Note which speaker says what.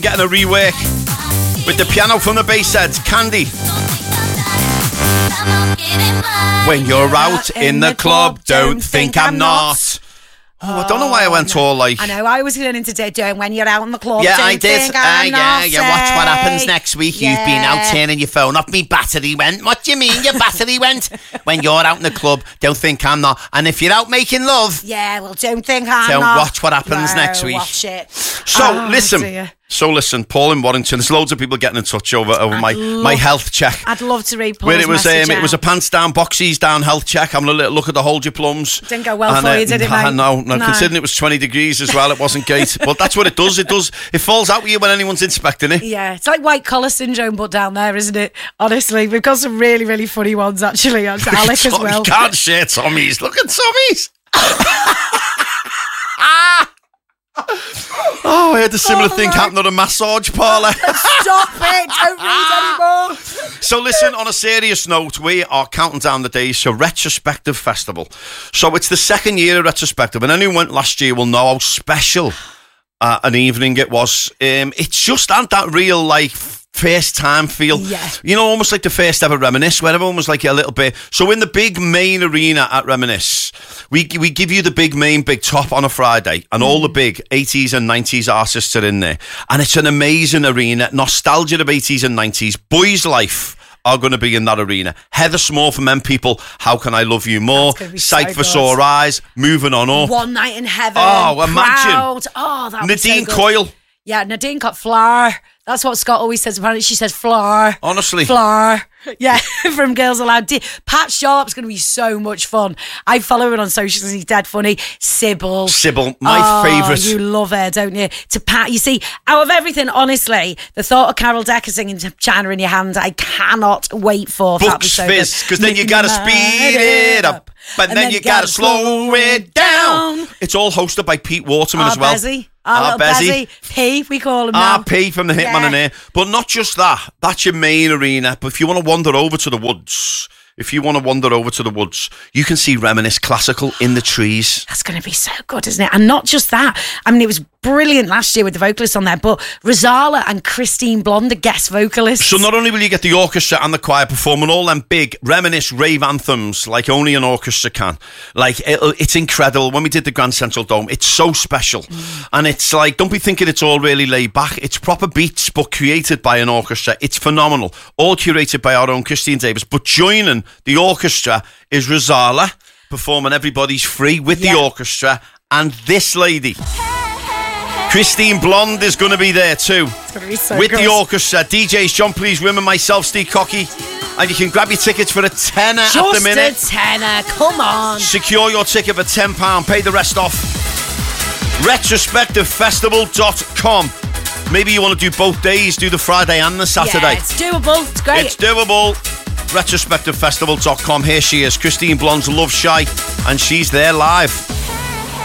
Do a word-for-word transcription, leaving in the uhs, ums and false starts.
Speaker 1: getting a rework with the piano from the Bassheads, Candy. When you're out in the club, don't think I'm not. Oh, I don't know why I went all like...
Speaker 2: I know, I was going into doing when you're out in the club.
Speaker 1: Yeah,
Speaker 2: don't
Speaker 1: I did.
Speaker 2: Think
Speaker 1: Uh,
Speaker 2: I'm
Speaker 1: yeah, yeah. Watch what happens
Speaker 2: naughty.
Speaker 1: next week.
Speaker 2: Yeah.
Speaker 1: You've been out turning your phone off. Me battery went. What do you mean your battery went? When you're out in the club, don't think I'm not. And if you're out making love...
Speaker 2: Yeah, well, don't think I'm
Speaker 1: don't
Speaker 2: not.
Speaker 1: watch what happens
Speaker 2: no,
Speaker 1: next week.
Speaker 2: Watch it.
Speaker 1: So,
Speaker 2: oh,
Speaker 1: listen.
Speaker 2: Dear.
Speaker 1: So, listen. Paul in Warrington. There's loads of people getting in touch over, over my,
Speaker 2: love,
Speaker 1: my health check.
Speaker 2: I'd love to read Paul's
Speaker 1: Where it was, um,
Speaker 2: message
Speaker 1: it was a
Speaker 2: out.
Speaker 1: pants down, boxies down health check. Having a little look at the hold your plums.
Speaker 2: Didn't go well
Speaker 1: and,
Speaker 2: for you, did it,
Speaker 1: uh,
Speaker 2: mate?
Speaker 1: No, no,
Speaker 2: No.
Speaker 1: considering it was twenty degrees as well, it wasn't great. But that's what it does. It does. It falls out with you when anyone's inspecting it.
Speaker 2: Yeah, it's like white collar syndrome, but down there, isn't it? Honestly, we've got some really, really funny ones actually. On Alec as well.
Speaker 1: You can't share Tommy's. Look at Tommy's. Oh, I had a similar
Speaker 2: Oh,
Speaker 1: thing
Speaker 2: my-
Speaker 1: happen at a massage parlour.
Speaker 2: Stop it! Don't read anymore.
Speaker 1: So listen, on a serious note, we are counting down the days to Retrospective Festival. So it's the second year of Retrospective, and anyone went last year will know how special uh, an evening it was. Um, it's just had that real, like, first time feel.
Speaker 2: Yeah.
Speaker 1: You know, almost like the first ever Reminisce, where everyone was like a little bit. So in the big main arena at Reminisce, we we give you the big main big top on a Friday, and all the big eighties and nineties artists are in there, and it's an amazing arena. Nostalgia of eighties and nineties. Boys Life are going to be in that arena. Heather Small from M People, How Can I Love You More?
Speaker 2: That's gonna be
Speaker 1: Sight
Speaker 2: so
Speaker 1: for
Speaker 2: good.
Speaker 1: Sore Eyes, Moving On Up.
Speaker 2: One Night in Heaven.
Speaker 1: Oh, imagine.
Speaker 2: Proud. Oh, that was
Speaker 1: Nadine
Speaker 2: so good.
Speaker 1: Coyle.
Speaker 2: Yeah, Nadine got flour. That's what Scott always says. Apparently, she says flour.
Speaker 1: Honestly.
Speaker 2: Flour. Yeah, from Girls Aloud. Di- Pat Sharp's going to be so much fun. I follow her on socials and he's dead funny. Sybil.
Speaker 1: Sybil, my
Speaker 2: oh,
Speaker 1: favourite.
Speaker 2: You love her, don't you? To Pat, you see, out of everything, honestly, the thought of Carol Decker singing to China in Your Hand, I cannot wait for. That'd be
Speaker 1: Books
Speaker 2: so
Speaker 1: Fizz,
Speaker 2: good.
Speaker 1: because then you got to speed it up, but then, then you got to slow it down. It's all hosted by Pete Waterman
Speaker 2: Our
Speaker 1: as well.
Speaker 2: Bezzy. Our,
Speaker 1: Our
Speaker 2: little
Speaker 1: Bezzy.
Speaker 2: Bezzy. P, we call him now.
Speaker 1: R P from the Hitman
Speaker 2: Yeah.
Speaker 1: in there. But not just that. That's your main arena. But if you want to wander over to the woods, if you want to wander over to the woods, you can see Reminisce Classical in the trees.
Speaker 2: That's going to be so good, isn't it? And not just that. I mean, it was brilliant last year with the vocalists on there, but Rosala and Christine Blonde, the guest vocalists.
Speaker 1: So not only will you get the orchestra and the choir performing all them big Reminisce rave anthems like only an orchestra can. Like, it, it's incredible. When we did the Grand Central Dome, it's so special. Mm. And it's like, don't be thinking it's all really laid back. It's proper beats, but created by an orchestra. It's phenomenal. All curated by our own Christine Davis. But joining the orchestra is Rosala, performing Everybody's Free with
Speaker 2: Yeah.
Speaker 1: the orchestra. And this lady, Christine Blonde, is going to be there too.
Speaker 2: It's going to be so
Speaker 1: with
Speaker 2: good.
Speaker 1: the orchestra. D Js John Please Women, myself, Steve Cocky. And you can grab your tickets for a tenner
Speaker 2: Just
Speaker 1: at the minute.
Speaker 2: a tenner, come on.
Speaker 1: Secure your ticket for ten pounds, pay the rest off. retrospective festival dot com. Maybe you want to do both days, do the Friday and the Saturday.
Speaker 2: Yeah, it's doable, it's great.
Speaker 1: It's doable. retrospective festival dot com. Here she is, Christine Blonde's Love Shy, and she's there live.